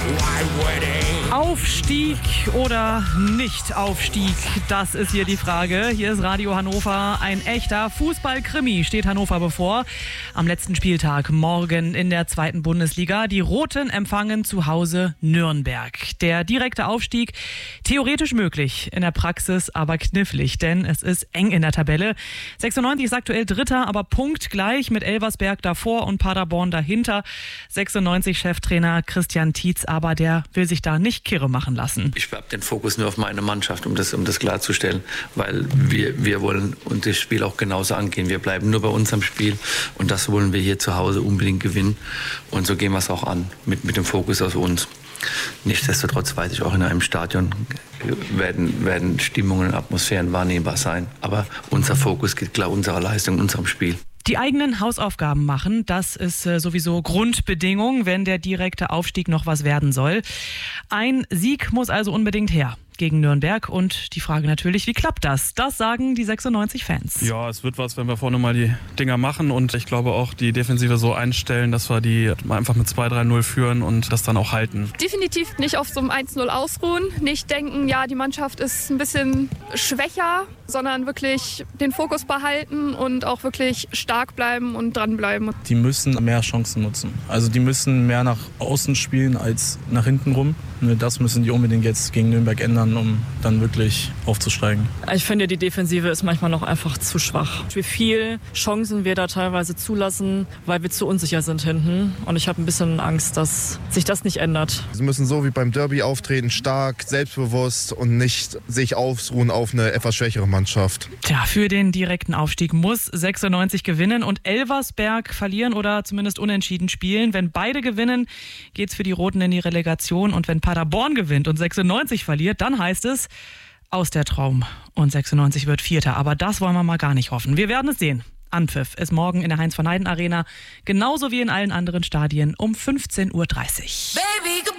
Aufstieg oder Nicht-Aufstieg, das ist hier die Frage. Hier ist Radio Hannover. Ein echter Fußball-Krimi steht Hannover bevor. Am letzten Spieltag morgen in der 2. Bundesliga. Die Roten empfangen zu Hause Nürnberg. Der direkte Aufstieg theoretisch möglich, in der Praxis aber knifflig, denn es ist eng in der Tabelle. 96 ist aktuell Dritter, aber punktgleich mit Elversberg davor und Paderborn dahinter. 96-Cheftrainer Christian Tietz, aber der will sich da nicht kirre machen lassen. Ich habe den Fokus nur auf meine Mannschaft, um das klarzustellen, weil wir wollen und das Spiel auch genauso angehen. Wir bleiben nur bei unserem Spiel und das wollen wir hier zu Hause unbedingt gewinnen und so gehen wir es auch an, mit dem Fokus auf uns. Nichtsdestotrotz weiß ich auch, in einem Stadion werden Stimmungen und Atmosphären wahrnehmbar sein, aber unser Fokus geht klar unserer Leistung, unserem Spiel. Die eigenen Hausaufgaben machen, das ist sowieso Grundbedingung, wenn der direkte Aufstieg noch was werden soll. Ein Sieg muss also unbedingt her gegen Nürnberg und die Frage natürlich, wie klappt das? Das sagen die 96-Fans. Ja, es wird was, wenn wir vorne mal die Dinger machen und ich glaube auch die Defensive so einstellen, dass wir die einfach mit 2-3-0 führen und das dann auch halten. Definitiv nicht auf so einem 1-0 ausruhen, nicht denken, ja, die Mannschaft ist ein bisschen schwächer, sondern wirklich den Fokus behalten und auch wirklich stark bleiben und dranbleiben. Die müssen mehr Chancen nutzen. Also die müssen mehr nach außen spielen als nach hinten rum. Das müssen die unbedingt jetzt gegen Nürnberg ändern, um dann wirklich aufzusteigen. Ich finde, die Defensive ist manchmal noch einfach zu schwach. Wie viele Chancen wir da teilweise zulassen, weil wir zu unsicher sind hinten. Und ich habe ein bisschen Angst, dass sich das nicht ändert. Sie müssen so wie beim Derby auftreten, stark, selbstbewusst und nicht sich ausruhen auf eine etwas schwächere Mannschaft. Tja, für den direkten Aufstieg muss 96 gewinnen und Elversberg verlieren oder zumindest unentschieden spielen. Wenn beide gewinnen, geht's für die Roten in die Relegation und wenn Paderborn gewinnt und 96 verliert, dann heißt es aus der Traum und 96 wird Vierter. Aber das wollen wir mal gar nicht hoffen. Wir werden es sehen. Anpfiff ist morgen in der Heinz-von-Heiden-Arena, genauso wie in allen anderen Stadien um 15:30 Uhr.